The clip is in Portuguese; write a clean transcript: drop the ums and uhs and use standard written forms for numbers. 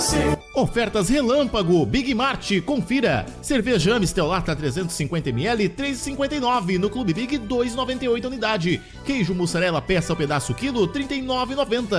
você. Ofertas Relâmpago Big Mart, confira. Cerveja Amstel Lata 350ml, 3,59. No Clube Big, 2,98 unidade. Queijo mussarela peça ao pedaço quilo, 39,90.